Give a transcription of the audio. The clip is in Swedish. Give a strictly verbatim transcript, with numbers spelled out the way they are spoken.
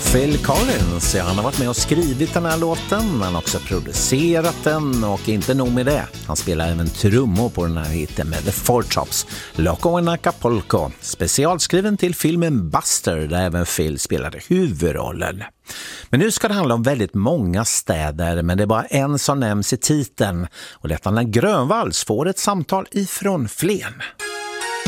Phil Collins, ja, han har varit med och skrivit den här låten, han har också producerat den och inte nog med det. Han spelar även trummor på den här hitten med The Four Tops, Loco in Acapulco, specialskriven till filmen Buster där även Phil spelade huvudrollen. Men nu ska det handla om väldigt många städer, men det är bara en som nämns i titeln och detta när Grönvalls får ett samtal ifrån Flen.